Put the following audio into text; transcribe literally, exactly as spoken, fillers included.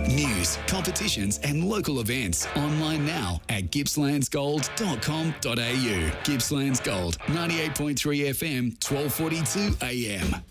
News, competitions and local events online now at gippslands gold dot com dot a u. Gippslands Gold, ninety-eight point three F M, twelve forty-two A M.